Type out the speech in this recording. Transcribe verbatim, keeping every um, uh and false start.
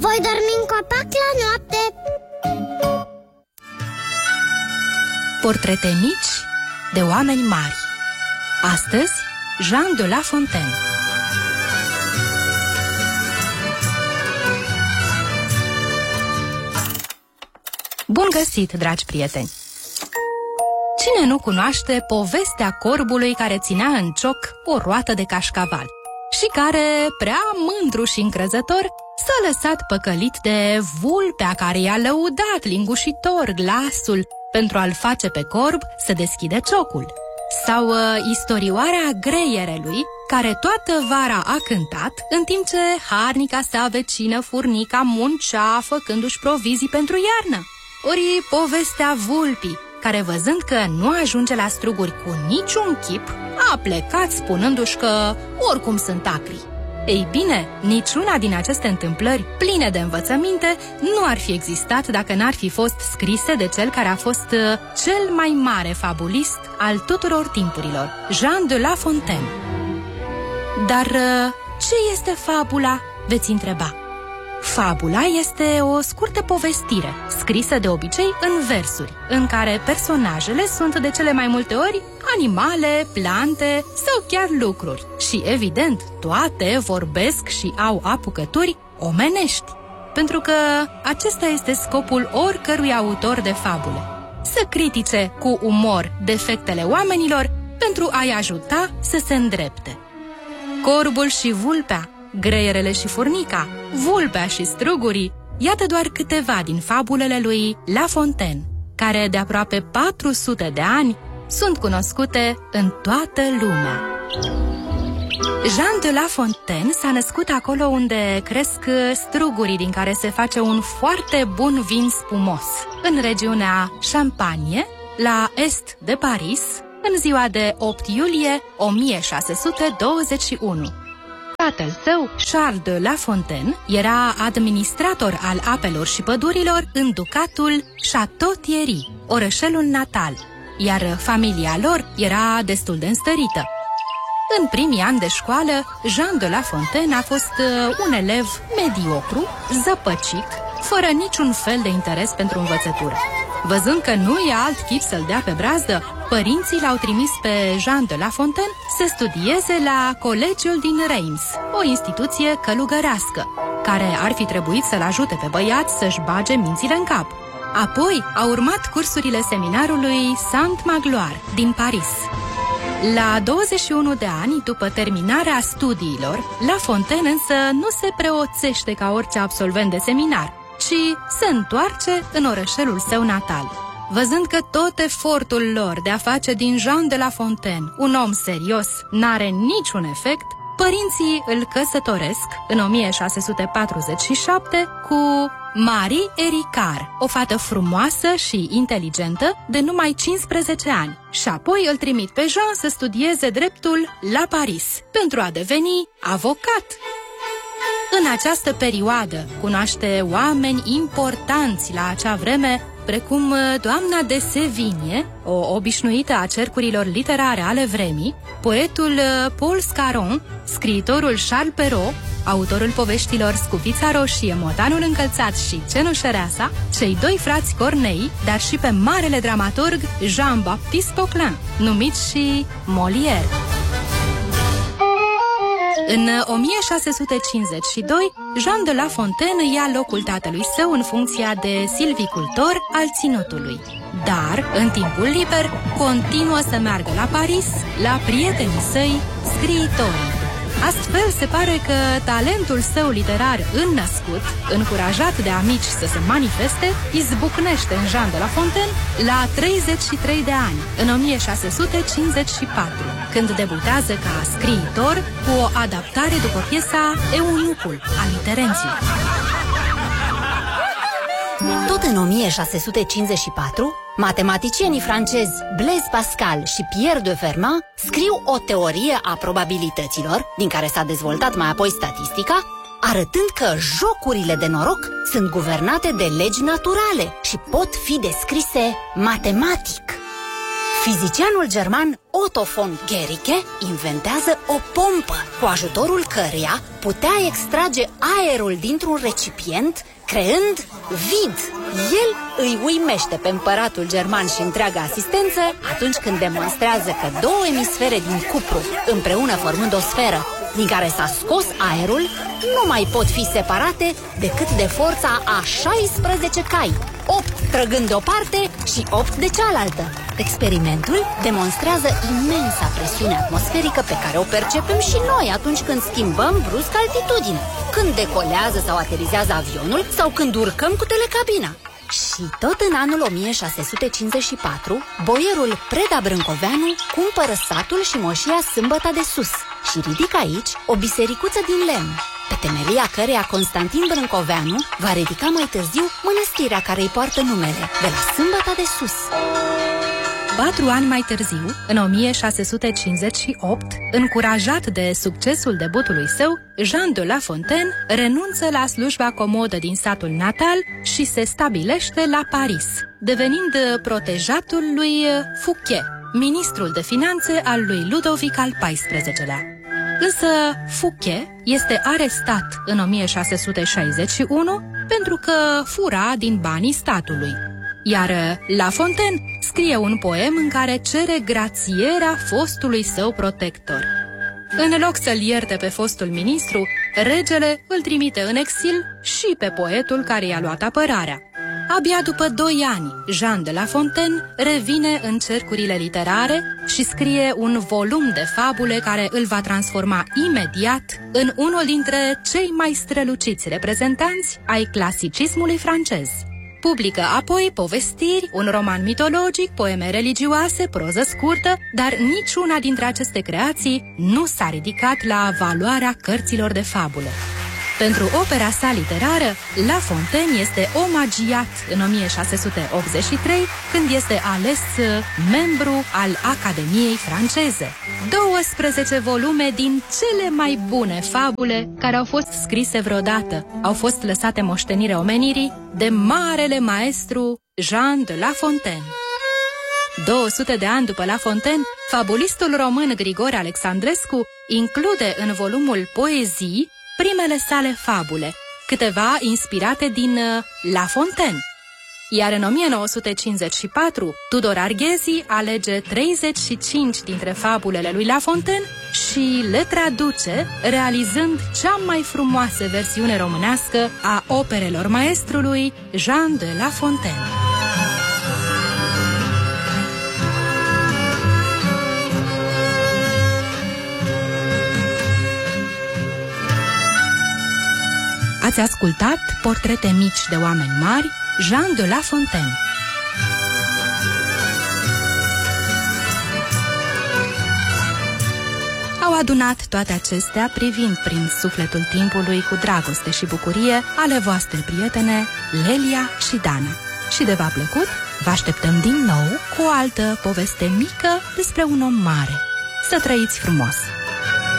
Voi dormi în copac la noapte. Portrete mici de oameni mari. Astăzi, Jean de La Fontaine. Bun găsit, dragi prieteni! Cine nu cunoaște povestea corbului care ținea în cioc o roată de cașcaval și care, prea mândru și încrezător, s-a lăsat păcălit de vulpea care i-a lăudat lingușitor glasul pentru a-l face pe corb să deschide ciocul? Sau uh, istorioarea greierelui care toată vara a cântat, în timp ce harnica sa vecină furnica muncea făcându-și provizii pentru iarnă? Ori povestea vulpii, care văzând că nu ajunge la struguri cu niciun chip, a plecat spunându-și că oricum sunt acri. Ei bine, niciuna din aceste întâmplări pline de învățăminte nu ar fi existat dacă n-ar fi fost scrise de cel care a fost uh, cel mai mare fabulist al tuturor timpurilor, Jean de La Fontaine. Dar uh, ce este fabula, veți întreba? Fabula este o scurtă povestire, scrisă de obicei în versuri, în care personajele sunt de cele mai multe ori animale, plante sau chiar lucruri. Și, evident, toate vorbesc și au apucături omenești, pentru că acesta este scopul oricărui autor de fabule: să critice cu umor defectele oamenilor pentru a-i ajuta să se îndrepte. Corbul și vulpea, greierele și furnica, vulpea și strugurii, iată doar câteva din fabulele lui La Fontaine, care de aproape patru sute de ani sunt cunoscute în toată lumea. Jean de La Fontaine s-a născut acolo unde cresc strugurii din care se face un foarte bun vin spumos, în regiunea Champagne, la est de Paris, în ziua de opt iulie o mie șase sute douăzeci și unu. Tatăl său, Charles de La Fontaine, era administrator al apelor și pădurilor în ducatul Château-Thierry, orășelul natal, iar familia lor era destul de înstărită. În primii ani de școală, Jean de La Fontaine a fost un elev mediocru, zăpăcit, fără niciun fel de interes pentru învățătură. Văzând că nu e alt chip să-l dea pe brazdă, părinții l-au trimis pe Jean de La Fontaine să studieze la colegiul din Reims, o instituție călugărească, care ar fi trebuit să-l ajute pe băiat să-și bage mințile în cap. Apoi a urmat cursurile seminarului Saint-Magloire din Paris. La douăzeci și unu de ani, după terminarea studiilor, La Fontaine însă nu se preoțește ca orice absolvent de seminar, ci se întoarce în orășelul său natal. Văzând că tot efortul lor de a face din Jean de La Fontaine un om serios n-are niciun efect, părinții îl căsătoresc în o mie șase sute patruzeci și șapte cu Marie Ericard, o fată frumoasă și inteligentă de numai cincisprezece ani, și apoi îl trimit pe Jean să studieze dreptul la Paris pentru a deveni avocat. În această perioadă cunoaște oameni importanți la acea vreme, precum doamna de Sévigné, o obișnuită a cercurilor literare ale vremii, poetul Paul Scarron, scriitorul Charles Perrault, autorul poveștilor Scufița Roșie, Motanul Încălțat și Cenușăreasa, cei doi frați Corneille, dar și pe marele dramaturg Jean-Baptiste Poquelin, numit și Molière. În o mie șase sute cincizeci și doi, Jean de La Fontaine ia locul tatălui său în funcția de silvicultor al ținutului. Dar, în timpul liber, continuă să meargă la Paris, la prietenii săi, scriitorii. Astfel, se pare că talentul său literar înnăscut, încurajat de amici să se manifeste, izbucnește în Jean de La Fontaine la treizeci și trei de ani, în o mie șase sute cincizeci și patru, când debutează ca scriitor cu o adaptare după piesa Eunucul al lui Terențiu. Tot în o mie șase sute cincizeci și patru, matematicienii francezi Blaise Pascal și Pierre de Fermat scriu o teorie a probabilităților, din care s-a dezvoltat mai apoi statistica, arătând că jocurile de noroc sunt guvernate de legi naturale și pot fi descrise matematic. Fizicianul german Otto von Guericke inventează o pompă, cu ajutorul căreia putea extrage aerul dintr-un recipient, creând vid. El îi uimește pe împăratul german și întreaga asistență atunci când demonstrează că două emisfere din cupru, împreună formând o sferă, din care s-a scos aerul, nu mai pot fi separate decât de forța a șaisprezece cai, opt trăgând de o parte și opt de cealaltă. Experimentul demonstrează imensa presiune atmosferică pe care o percepem și noi atunci când schimbăm brusc altitudine, când decolează sau aterizează avionul sau când urcăm cu telecabina. Și tot în anul o mie șase sute cincizeci și patru, boierul Preda Brâncoveanu cumpără satul și moșia Sâmbăta de Sus și ridică aici o bisericuță din lemn, pe temelia căreia Constantin Brâncoveanu va ridica mai târziu mănăstirea care îi poartă numele, de la Sâmbăta de Sus. Patru ani mai târziu, în o mie șase sute cincizeci și opt, încurajat de succesul debutului său, Jean de La Fontaine renunță la slujba comodă din satul natal și se stabilește la Paris, devenind protejatul lui Fouquet, ministrul de finanțe al lui Ludovic al paisprezecelea. Însă Fouquet este arestat în o mie șase sute șaizeci și unu pentru că fura din banii statului. Iar La Fontaine scrie un poem în care cere grațierea fostului său protector. În loc să-l ierte pe fostul ministru, regele îl trimite în exil și pe poetul care i-a luat apărarea. Abia după doi ani, Jean de La Fontaine revine în cercurile literare și scrie un volum de fabule care îl va transforma imediat în unul dintre cei mai străluciți reprezentanți ai clasicismului francez. Publică apoi povestiri, un roman mitologic, poeme religioase, proză scurtă, dar niciuna dintre aceste creații nu s-a ridicat la valoarea cărților de fabulă. Pentru opera sa literară, La Fontaine este omagiat în o mie șase sute optzeci și trei, când este ales membru al Academiei franceze. douăsprezece volume din cele mai bune fabule care au fost scrise vreodată au fost lăsate moștenire omenirii de marele maestru Jean de La Fontaine. două sute de ani după La Fontaine, fabulistul român Grigore Alexandrescu include în volumul Poezii primele sale fabule, câteva inspirate din La Fontaine. Iar în o mie nouă sute cincizeci și patru, Tudor Arghezi alege treizeci și cinci dintre fabulele lui La Fontaine și le traduce, realizând cea mai frumoasă versiune românească a operelor maestrului Jean de La Fontaine. Ați ascultat Portrete mici de oameni mari, Jean de La Fontaine. Au adunat toate acestea privind prin sufletul timpului cu dragoste și bucurie ale voastre prietene Lelia și Dana. Și de v-a plăcut, vă așteptăm din nou cu o altă poveste mică despre un om mare. Să trăiți frumos!